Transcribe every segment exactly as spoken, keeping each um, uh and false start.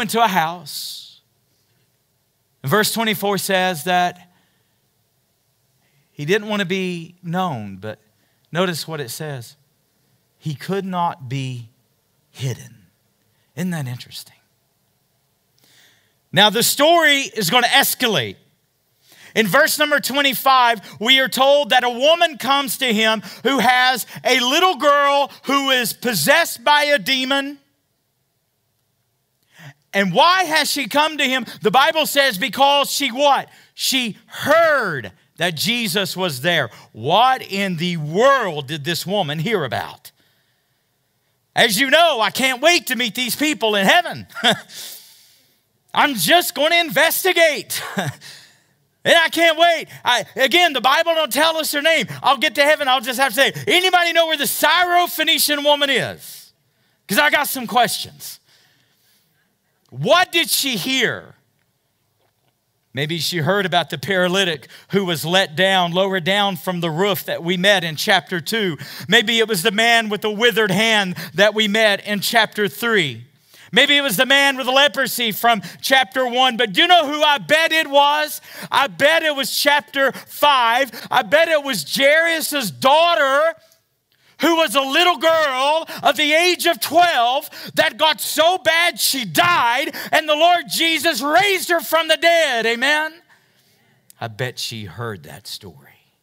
into a house. Verse twenty-four says that he didn't want to be known, but notice what it says. He could not be hidden. Isn't that interesting? Now the story is going to escalate. In verse number twenty-five, we are told that a woman comes to him who has a little girl who is possessed by a demon. And why has she come to him? The Bible says because she what? She heard that Jesus was there. What in the world did this woman hear about? As you know, I can't wait to meet these people in heaven. I'm just going to investigate. And I can't wait. I, again, the Bible don't tell us her name. I'll get to heaven. I'll just have to say, anybody know where the Syrophoenician woman is? Because I got some questions. What did she hear? Maybe she heard about the paralytic who was let down, lowered down from the roof that we met in chapter two. Maybe it was the man with the withered hand that we met in chapter three. Maybe it was the man with leprosy from chapter one. But do you know who I bet it was? I bet it was chapter five. I bet it was Jairus' daughter, who was a little girl of the age of twelve that got so bad she died, and the Lord Jesus raised her from the dead. Amen? I bet she heard that story.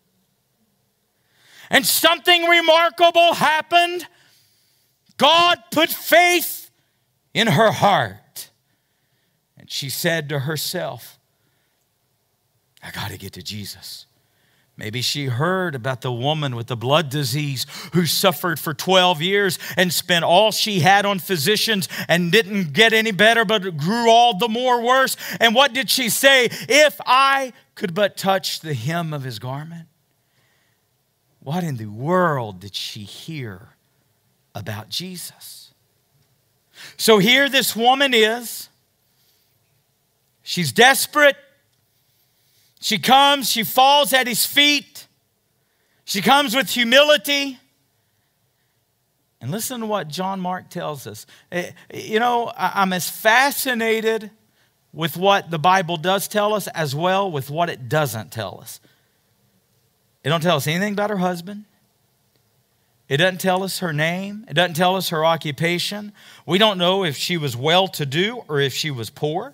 And something remarkable happened. God put faith in her heart. And she said to herself, I got to get to Jesus. Maybe she heard about the woman with the blood disease who suffered for twelve years and spent all she had on physicians and didn't get any better, but grew all the more worse. And what did she say? If I could but touch the hem of his garment. What in the world did she hear about Jesus? So here this woman is. She's desperate. She comes, she falls at his feet. She comes with humility. And listen to what John Mark tells us. You know, I'm as fascinated with what the Bible does tell us as well with what it doesn't tell us. It don't tell us anything about her husband. It doesn't tell us her name. It doesn't tell us her occupation. We don't know if she was well-to-do or if she was poor.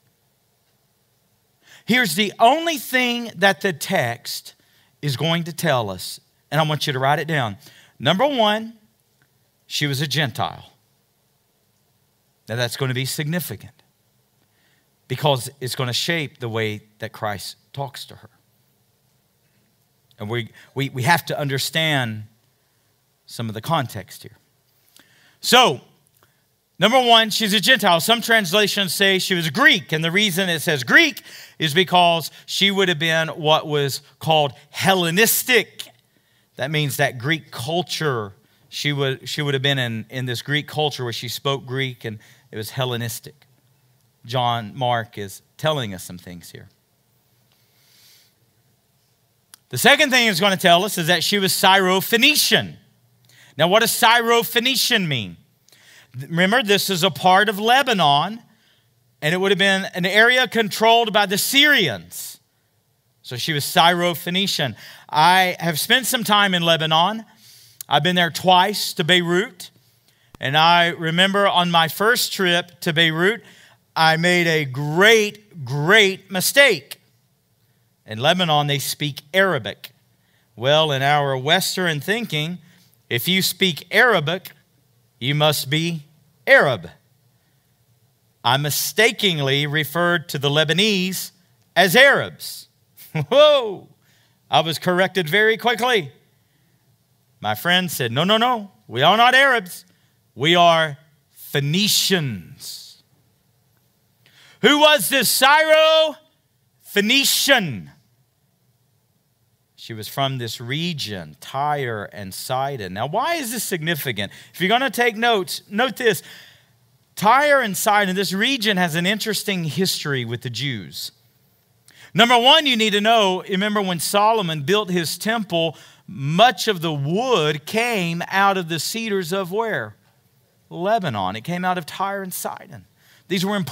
Here's the only thing that the text is going to tell us, and I want you to write it down. Number one, she was a Gentile. Now that's going to be significant because it's going to shape the way that Christ talks to her. And we, we, we have to understand some of the context here. So, number one, she's a Gentile. Some translations say she was Greek. And the reason it says Greek is because she would have been what was called Hellenistic. That means that Greek culture. She would, she would have been in, in this Greek culture where she spoke Greek and it was Hellenistic. John Mark is telling us some things here. The second thing it's going to tell us is that she was Syrophoenician. Now, what does Syrophoenician mean? Remember, this is a part of Lebanon, and it would have been an area controlled by the Syrians. So she was Syrophoenician. I have spent some time in Lebanon. I've been there twice to Beirut. And I remember on my first trip to Beirut, I made a great, great mistake. In Lebanon, they speak Arabic. Well, in our Western thinking, if you speak Arabic, you must be Arab. I mistakenly referred to the Lebanese as Arabs. Whoa! I was corrected very quickly. My friend said, no, no, no. We are not Arabs. We are Phoenicians. Who was this Syrophoenician? She was from this region, Tyre and Sidon. Now, why is this significant? If you're going to take notes, note this. Tyre and Sidon, this region has an interesting history with the Jews. Number one, you need to know, remember when Solomon built his temple, much of the wood came out of the cedars of where? Lebanon. It came out of Tyre and Sidon. These were important.